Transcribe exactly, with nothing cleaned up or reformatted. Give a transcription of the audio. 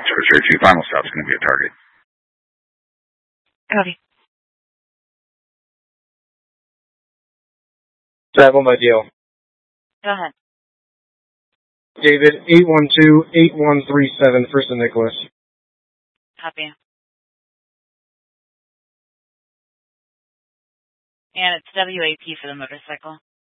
Charger two, final stop's going to be a Target. Copy. Travel my deal. Go ahead. David, eight one two, eight one three seven, First and Nicholas. Copy. And it's W A P for the motorcycle.